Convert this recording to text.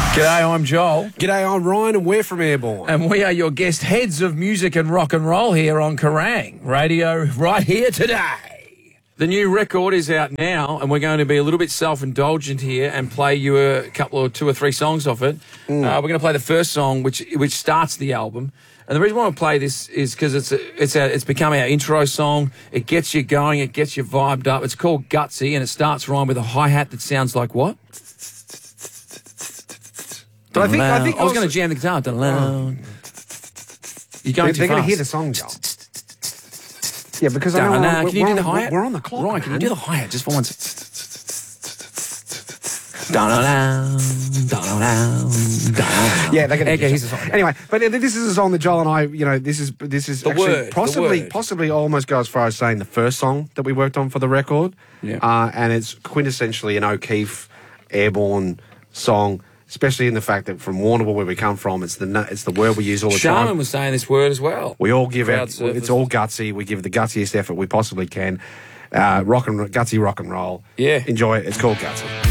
G'day, I'm Joel. G'day, I'm Ryan, and we're from Airborne. And we are your guest heads of music and rock and roll here on Kerrang! Radio right here today. The new record is out now, and we're going to be a little bit self-indulgent here and play you a couple or two or three songs off it. We're going to play the first song, which starts the album. And the reason why I want to play this is because it's become our intro song. It gets you going. It gets you vibed up. It's called Gutsy, and it starts rhyme with a hi-hat that sounds like what? But I think I was going to jam the guitar. You're going too they're going to fast. hear the song, Joel. Yeah, because I know can you do the hi-hat? We're on the clock. Right, can you do the hi-hat just for once? Yeah, they're going to. Okay, here's the song. Anyway, but this is a song that Joel and I, this is The actually word, possibly almost go as far as saying the first song that we worked on for the record. Yeah. And it's quintessentially an O'Keefe Airborne song. Especially in the fact that from Warrnambool, where we come from, it's the word we use all the Sharman time. was saying this word as well. We all give Crowd out. surfers. It's all gutsy. We give the gutsiest effort we possibly can. Gutsy rock and roll. Yeah. Enjoy it. It's called Gutsy.